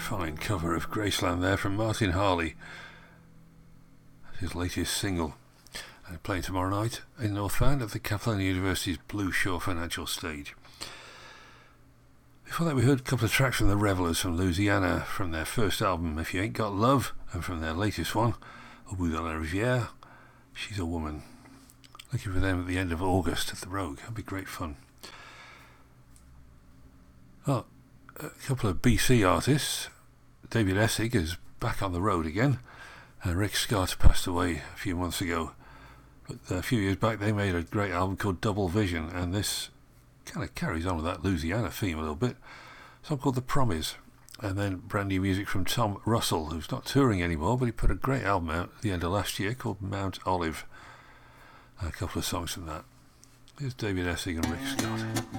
Fine cover of Graceland there from Martin Harley, his latest single, and playing tomorrow night in Northbound at the Capilano University's Blue Shore Financial Stage. Before that we heard a couple of tracks from the Revelers from Louisiana, from their first album If You Ain't Got Love, and from their latest one, Au Bout de la Rivière, She's a Woman. Looking for them at the end of August at the Rogue. That'd be great fun. Oh, a couple of BC artists. David Essig is back on the road again. Rick Scott passed away a few months ago, but a few years back they made a great album called Double Vision, and this kind of carries on with that Louisiana theme a little bit. A song called The Promise, and then brand new music from Tom Russell, who's not touring anymore, but he put a great album out at the end of last year called Mount Olive. A couple of songs from that. Here's David Essig and Rick Scott.